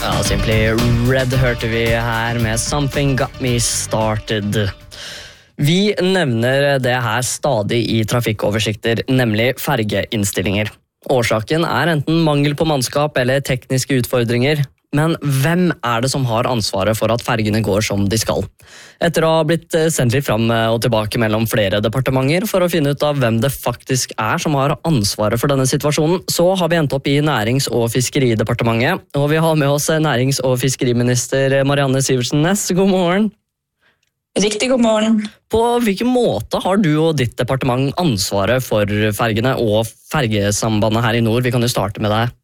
Ja, Simply Red hørte vi her med Something Got Me Started. Vi nevner det her stadig i trafikkoversikter, nemlig fergeinnstillinger. Årsaken enten mangel på mannskap eller tekniske utfordringer, men hvem det som har ansvaret for at fergene går som de skal? Etter å ha blitt sendt litt fram og tilbake mellom flere departementer for å finne ut av hvem det faktisk som har ansvaret for denne situasjonen, så har vi endt opp i Nærings- og fiskeridepartementet, og vi har med oss nærings- og fiskeriminister Marianne Sivertsen Næss. God morgen. Riktig god morgen. På hvilken måte har du og ditt departement ansvaret for fergene og fergesambandet her i nord? Vi kan jo starte med deg.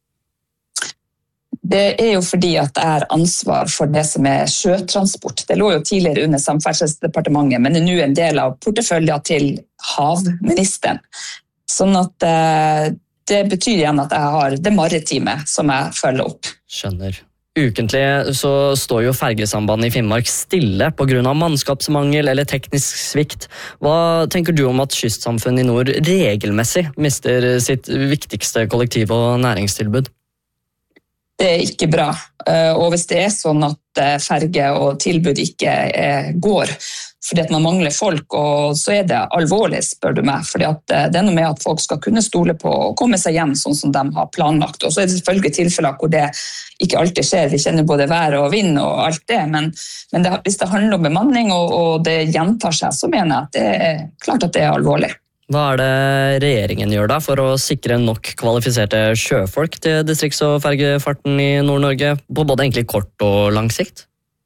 Det jo fordi at jeg har ansvar for det som sjøtransport. Det lå jo tidligere under Samferdselsdepartementet, men nå en del av porteføljen til havministeren. Sånn at det betyr igjen at jeg har det maritime som jeg følger opp. Skjønner. Ukentlig så står jo fergesambandet i Finnmark stille på grunn av mannskapsmangel eller teknisk svikt. Hva tenker du om at kystsamfunn i nord regelmessig mister sitt viktigste kollektiv- og næringstilbud? Det ikke bra, og hvis det sånn at ferge og tilbud ikke går, fordi at man mangler folk, og så det alvorlig, spør du meg, fordi at det noe med at folk skal kunne stole på og komme seg hjem sånn som de har planlagt, og så det selvfølgelig tilfeller hvor det ikke alltid skjer, vi kjenner både vær og vind og alt det, men hvis det handler om bemanning og det gjentar seg, så mener jeg at det klart at det alvorlig. Hva det regjeringen gjør da for å sikre nok kvalifiserte sjøfolk til distrikts- og fergefarten i Nord-Norge på både egentlig kort og lang sikt?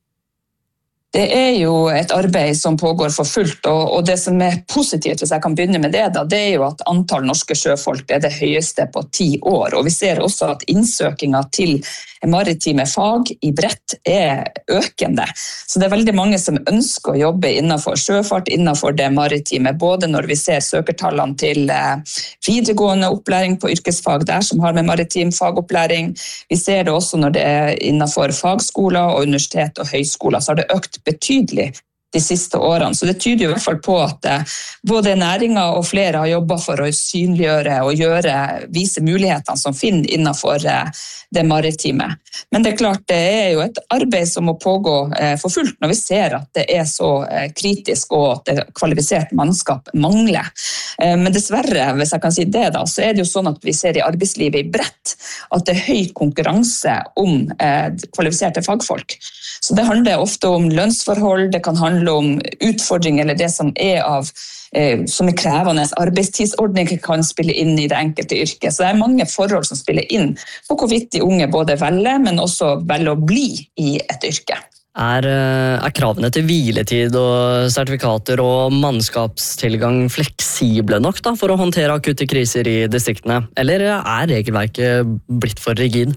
Det jo et arbeid som pågår for fullt, og det som positivt, hvis jeg kan begynne med det, det jo at antall norske sjøfolk det høyeste på 10 år, og vi ser også at innsøkingen til maritime fag i bredt økende. Så det veldig mange som ønsker å jobbe innenfor sjøfart, innenfor det maritime, både når vi ser søkertallene til videregående opplæring på yrkesfag der som har med maritim fagopplæring. Vi ser det også når det innenfor fagskoler og universitet og høyskoler, så har det økt betydelig de siste årene. Så det tyder jo i hvert fall på at både næringen og flere har jobbet for å synliggjøre og vise mulighetene som finner innenfor det maritime. Men det klart, det jo et arbeid som må pågå for fullt når vi ser at det så kritisk og at det kvalifisert mannskap mangler. Men dessverre, hvis jeg kan si det da, så det jo sånn at vi ser i arbeidslivet i bredt at det høy konkurranse om kvalifiserte fagfolk. Så det handler ofte om lønnsforhold, det kan handle om utfordringer eller det som av som krevende arbeidstidsordninger kan spille inn i det enkelte yrket. Så det mange forhold som spiller inn på hvorvidt de unge både velger, men også velger å bli i et yrke. Kravene til hviletid og sertifikater og mannskapstilgang fleksible nok da, for å håndtere akutte kriser i distriktene? Eller regelverket blitt for rigid?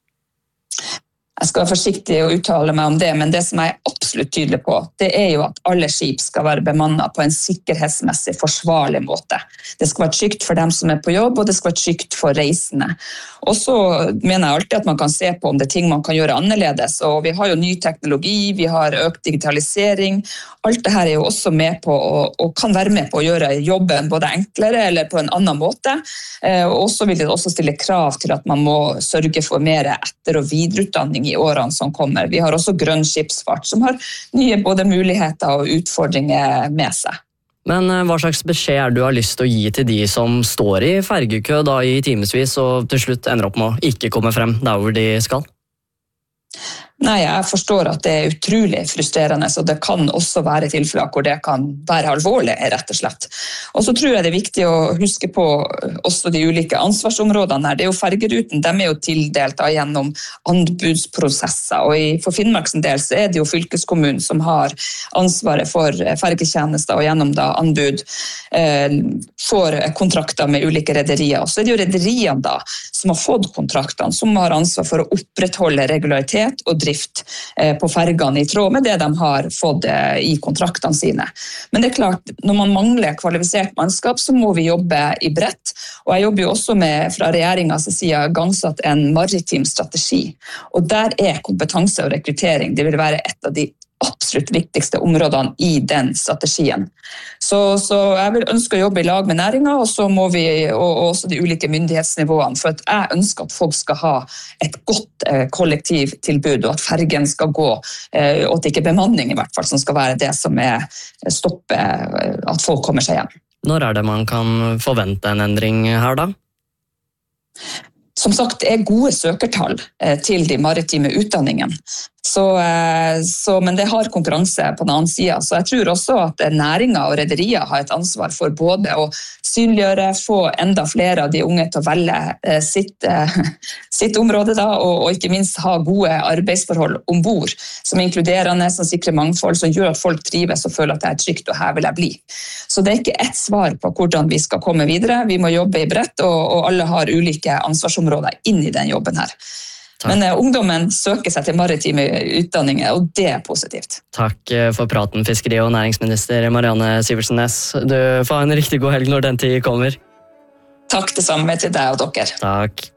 Jeg skal være forsiktig å uttale meg om det, men det som jeg absolutt tydelig på, det jo at alle skip skal være bemannet på en sikkerhetsmessig forsvarlig måte. Det skal være trygt for dem som på jobb, og det skal være trygt for reisende. Og så mener jeg alltid at man kan se på om det ting man kan gjøre annerledes, og vi har jo ny teknologi, vi har økt digitalisering. Alt det her jo også med på, og kan være med på å gjøre jobben både enklere eller på en annen måte. Og så vil det også stille krav til at man må sørge for mer etter- og videreutdanning i årene som kommer. Vi har også grønn skipsfart som har nye både muligheter og utfordringer med seg. Men hva slags beskjed du har lyst til å gi til de som står i fergekø da i timesvis og til slutt ender opp med å ikke komme frem der hvor de skal? Nei, jeg forstår at det utrolig frustrerende, og det kan også være tilfeller hvor det kan være alvorlig, rett og slett. Og så tror jeg det viktig å huske på også de ulike ansvarsområdene her. Det jo fergeruten, de jo tildelt da, gjennom anbudsprosesser, og for Finnmarks del så det jo fylkeskommunen som har ansvaret for fergetjenester, og gjennom da anbud får kontrakter med ulike rederier. Og så det jo rederiene da, som har fått kontraktene, som har ansvar for å opprettholde regularitet og drift på fergene i tråd med det de har fått i kontraktene sine. Men det klart, når man mangler kvalifisert mannskap, så må vi jobbe i bredt. Og jeg jobber jo også med, fra regjeringens side, gangsatt en maritim strategi. Og der kompetanse og rekruttering, det vil være et av de absolutt viktigste områdene i den strategien. Så jeg vil ønske å jobbe i lag med næringen, og så må vi, og også de ulike myndighetsnivåene, for at jeg ønsker at folk skal ha et godt kollektivtilbud, og at fergen skal gå, og at det ikke er bemanning i hvert fall, som skal være det som stopper at folk kommer seg hjem. Når er det man kan forvente en endring her da? Som sagt, det gode søkertall til de maritime utdanningene. Men det har konkurranse på den annen side. Så jeg tror også at næringen og rederier har et ansvar for både å synliggjøre, få enda flere av de unge til å velge sitt område, da, og ikke minst ha gode arbeidsforhold ombord, som er inkluderende, som sikrer mangfold, som gjør at folk trives og føler at det trygt, og her vil jeg bli. Så det er ikke ett svar på hvordan vi skal komme videre. Vi må jobbe i bredt, og alle har ulike ansvarsområder inn i den jobben her. Takk. Men ungdommen søker seg til maritime utdanninger, og det er positivt. Takk for praten, fiskeri- og næringsminister Marianne Sivertsen Næss. Du får ha en riktig god helg når den tid kommer. Takk det samme til deg og dere. Takk.